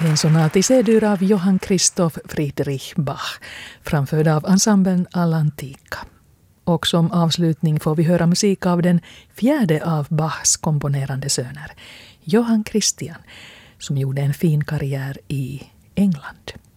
En sonat i C-dur av Johann Christoph Friedrich Bach, framförd av ensemblen All'Antica. Och som avslutning får vi höra musik av den fjärde av Bachs komponerande söner, Johann Christian, som gjorde en fin karriär i England.